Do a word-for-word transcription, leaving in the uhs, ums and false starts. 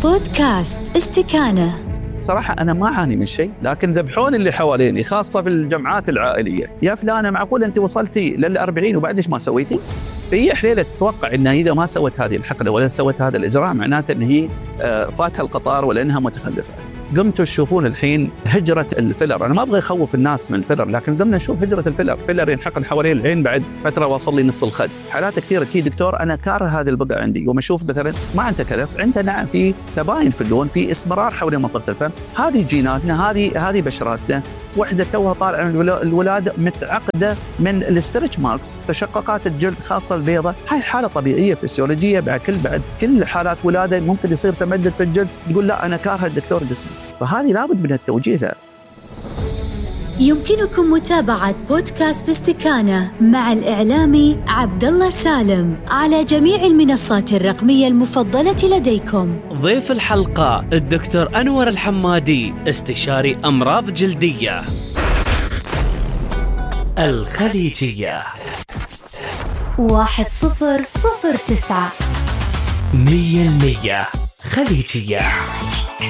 بودكاست استكانة. صراحة أنا ما أعاني من شيء، لكن ذبحون اللي حواليني خاصة في الجمعات العائلية. يا فلانة معقول أنت وصلتي للأربعين وبعدش ما سويتي؟ فهي حليلة تتوقع أنها إذا ما سوت هذه الحقلة ولا سوت هذا الإجراء معناته أن هي فاتها القطار ولا أنها متخلفة. قمتوا تشوفون الحين هجرة الفيلر. أنا ما أبغى أخوف الناس من الفيلر، لكن قمنا نشوف هجرة الفيلر. فيلر ينحقن حوالين العين بعد فترة وصل لي نص الخد. حالات كثيرة تي دكتور أنا كاره هذه البقعة عندي، وما أشوف مثلا ما أنت كلف، أنت نعم في تباين في اللون، في اسمرار حول منطقة الفم. هذه جيناتنا، هذه هذه بشراتنا. وحدة توها طالعة من الولادة متعقدة من الاسترتش ماركس، تشققات الجلد خاصة البيضة. هاي حالة طبيعية فسيولوجية. بعد كل بعد كل حالات ولادة ممكن يصير تمدد في الجلد، تقول لا أنا كاره الدكتور جسمي. فهذه لابد من التوجيه لها. يمكنكم متابعة بودكاست استكانة مع الإعلامي عبد الله سالم على جميع المنصات الرقمية المفضلة لديكم. ضيف الحلقة الدكتور أنور الحمادي، استشاري أمراض جلدية. الخليجية واحد صفر صفر تسعة مية المية خليجية.